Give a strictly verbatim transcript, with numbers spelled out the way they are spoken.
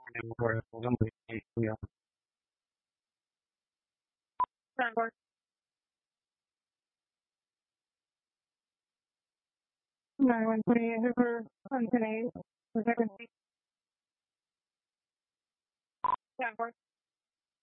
nine one twenty-eight Hoover, on ten eight, for frequency.